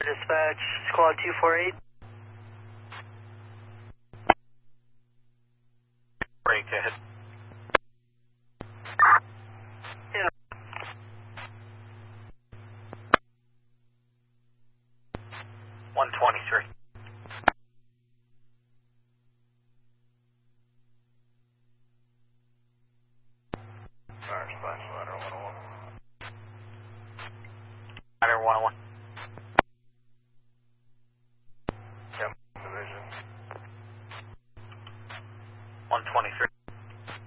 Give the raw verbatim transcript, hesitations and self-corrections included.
Dispatch, squad two four eight. Break ahead. Yeah. one twenty-three. Sorry, Splash Ladder one oh one. Ladder one oh one.